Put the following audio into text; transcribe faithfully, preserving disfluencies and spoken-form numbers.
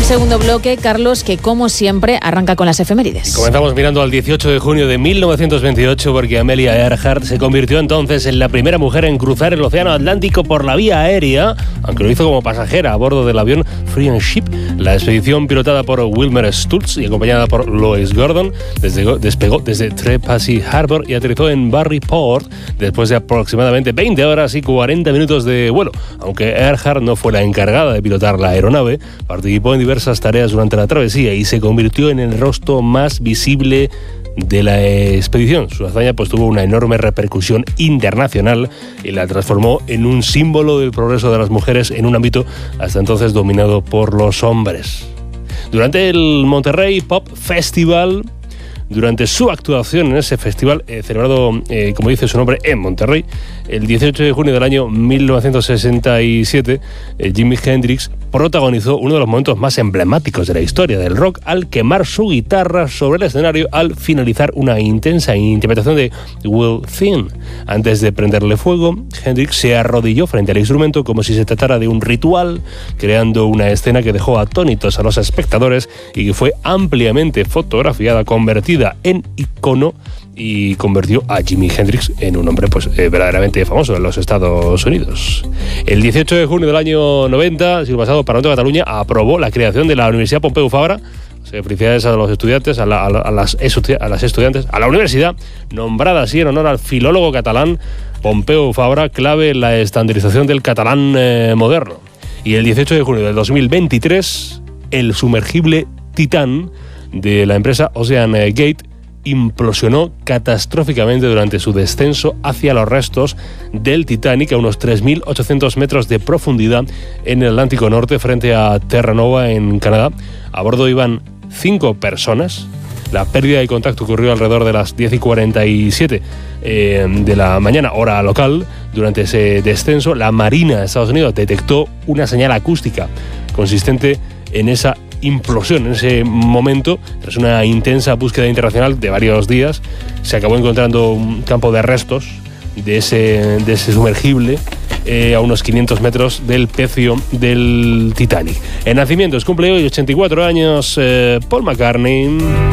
segundo bloque, Carlos, que como siempre arranca con las efemérides. Y comenzamos mirando al dieciocho de junio de mil novecientos veintiocho, porque Amelia Earhart se convirtió entonces en la primera mujer en cruzar el océano Atlántico por la vía aérea, aunque lo hizo como pasajera a bordo del avión Friendship. La expedición, pilotada por Wilmer Stutz y acompañada por Lois Gordon, desde, despegó desde Trepassey Harbor y aterrizó en Barry Port después de aproximadamente veinte horas y cuarenta minutos de vuelo. Aunque Earhart no fue la encargada de pilotar la aeronave, participó en diversas tareas durante la travesía y se convirtió en el rostro más visible de la expedición. Su hazaña pues tuvo una enorme repercusión internacional y la transformó en un símbolo del progreso de las mujeres en un ámbito hasta entonces dominado por los hombres. Durante el Monterrey Pop Festival, durante su actuación en ese festival eh, celebrado, eh, como dice su nombre, en Monterrey, el dieciocho de junio del año mil novecientos sesenta y siete, eh, Jimi Hendrix protagonizó uno de los momentos más emblemáticos de la historia del rock al quemar su guitarra sobre el escenario al finalizar una intensa interpretación de Will Thin. Antes de prenderle fuego, Hendrix se arrodilló frente al instrumento como si se tratara de un ritual, creando una escena que dejó atónitos a los espectadores y que fue ampliamente fotografiada, convertida en icono y convirtió a Jimi Hendrix en un hombre pues eh, verdaderamente famoso en los Estados Unidos. El dieciocho de junio del año noventa, el siglo pasado, el Parlamento de Cataluña aprobó la creación de la Universidad Pompeu Fabra. O sea, felicidades a los estudiantes, a, la, a, la, a, las, a las estudiantes, a la universidad, nombrada así en honor al filólogo catalán Pompeu Fabra, clave en la estandarización del catalán eh, moderno. Y el dieciocho de junio del dos mil veintitrés, el sumergible Titán de la empresa Ocean Gate implosionó catastróficamente durante su descenso hacia los restos del Titanic a unos tres mil ochocientos metros de profundidad en el Atlántico Norte frente a Terranova en Canadá. A bordo iban cinco personas. La pérdida de contacto ocurrió alrededor de las diez y cuarenta y siete eh, de la mañana, hora local. Durante ese descenso, la Marina de Estados Unidos detectó una señal acústica consistente en esa implosión. En ese momento, tras una intensa búsqueda internacional de varios días, se acabó encontrando un campo de restos de ese, de ese sumergible eh, a unos quinientos metros del pecio del Titanic. En nacimientos cumple hoy ochenta y cuatro años eh, Paul McCartney.